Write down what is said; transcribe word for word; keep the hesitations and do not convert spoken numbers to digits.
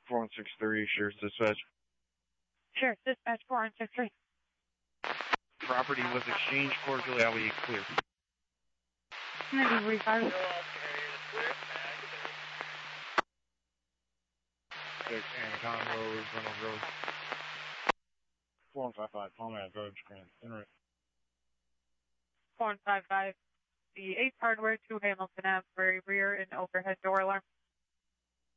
four one six three, Sheriff's Dispatch. Sheriff's Dispatch, four one six three. Property was exchanged cordially. I'll be clear. Maybe refire. six, Anacon Road, Reynolds Road. four one five five, Palm Ave Road, Grand Inlet. four one five five, the eighth Hardware, two Hamilton Ave, very rear and overhead door alarm.